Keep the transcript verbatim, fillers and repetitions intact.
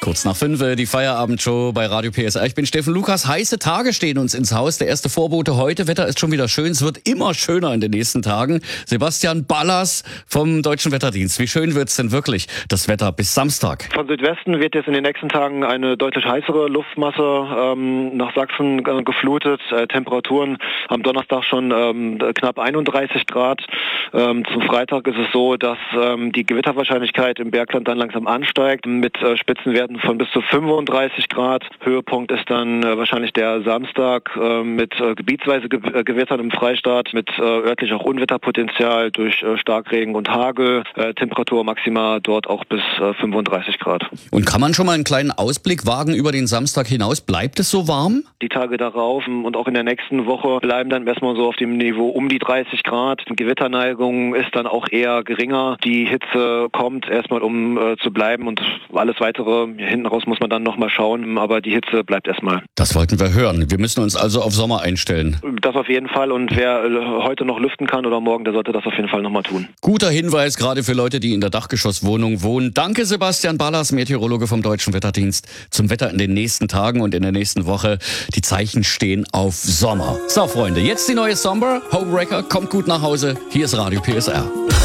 Kurz nach fünf, die Feierabendshow bei Radio P S R. Ich bin Steffen Lukas. Heiße Tage stehen uns ins Haus. Der erste Vorbote heute. Wetter ist schon wieder schön. Es wird immer schöner in den nächsten Tagen. Sebastian Ballas vom Deutschen Wetterdienst. Wie schön wird's denn wirklich, das Wetter bis Samstag? Von Südwesten wird jetzt in den nächsten Tagen eine deutlich heißere Luftmasse ähm, nach Sachsen äh, geflutet. Äh, Temperaturen am Donnerstag schon ähm, knapp einunddreißig Grad. Ähm, zum Freitag ist es so, dass ähm, die Gewitterwahrscheinlichkeit im Bergland dann langsam ansteigt mit äh, Spitzenwerten von bis zu fünfunddreißig Grad. Höhepunkt ist dann äh, wahrscheinlich der Samstag äh, mit äh, gebietsweise Ge äh, Gewittern im Freistaat, mit äh, örtlich auch Unwetterpotenzial durch äh, Starkregen und Hagel. Äh, Temperatur maximal dort auch bis äh, fünfunddreißig Grad. Und kann man schon mal einen kleinen Ausblick wagen über den Samstag hinaus? Bleibt es so warm? Die Tage darauf und auch in der nächsten Woche bleiben dann erstmal so auf dem Niveau um die dreißig Grad. Die Gewitterneigung ist dann auch eher geringer. Die Hitze kommt erstmal, um äh, zu bleiben, und alles weitere hinten raus muss man dann nochmal schauen, aber die Hitze bleibt erstmal. Das wollten wir hören. Wir müssen uns also auf Sommer einstellen. Das auf jeden Fall, und wer äh, heute noch lüften kann oder morgen, der sollte das auf jeden Fall nochmal tun. Guter Hinweis, gerade für Leute, die in der Dachgeschosswohnung wohnen. Danke Sebastian Ballas, Meteorologe vom Deutschen Wetterdienst, zum Wetter in den nächsten Tagen und in der nächsten Woche. Die Zeichen stehen auf Sommer. So Freunde, jetzt die neue Somber, Homewrecker, kommt gut nach Hause. Hier ist Radio P S R.